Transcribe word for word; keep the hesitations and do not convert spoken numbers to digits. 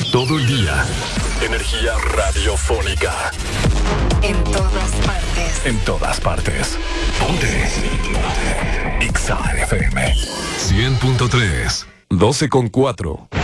Todo el día. Energía radiofónica. En todas partes. En todas partes. Ponte. Ponte. Exa F M. cien punto tres. doce con cuatro.